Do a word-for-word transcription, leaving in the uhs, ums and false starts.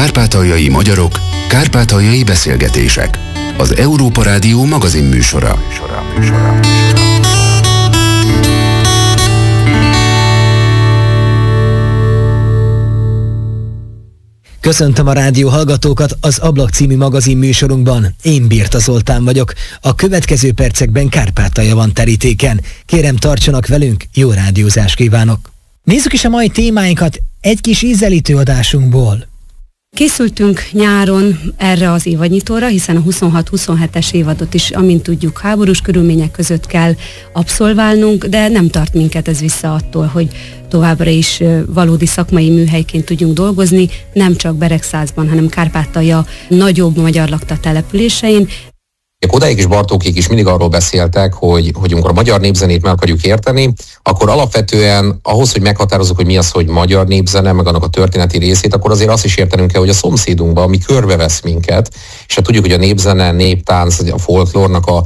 Kárpátaljai magyarok, kárpátaljai beszélgetések. Az Európa Rádió magazin műsora. Köszöntöm a rádió hallgatókat az Ablak című magazin műsorunkban. Én Birta Zoltán vagyok. A következő percekben Kárpátalja van terítéken. Kérem, tartsanak velünk, jó rádiózást kívánok! Nézzük is a mai témáinkat egy kis ízelítő adásunkból. Készültünk nyáron erre az évadnyitóra, hiszen a huszonhat-huszonhetes évadot is, amint tudjuk, háborús körülmények között kell abszolválnunk, de nem tart minket ez vissza attól, hogy továbbra is valódi szakmai műhelyként tudjunk dolgozni, nem csak Beregszázban, hanem Kárpátalja nagyobb magyar lakta településein. Odáig is Bartókék is mindig arról beszéltek, hogy, hogy amikor a magyar népzenét meg akarjuk érteni, akkor alapvetően ahhoz, hogy meghatározzuk, hogy mi az, hogy magyar népzene, meg annak a történeti részét, akkor azért azt is értenünk kell, hogy a szomszédunkban, ami körbevesz minket, és hát tudjuk, hogy a népzene, néptánc, a folklórnak a